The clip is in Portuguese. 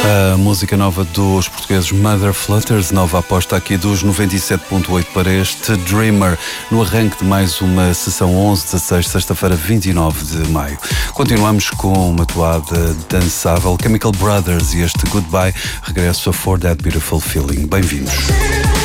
A música nova dos portugueses Mother Flutters, nova aposta aqui dos 97.8 para este Dreamer, no arranque de mais uma sessão 11-16, sexta-feira 29 de maio. Continuamos com uma toada dançável, Chemical Brothers e este Goodbye, regresso a For That Beautiful Feeling. Bem-vindos.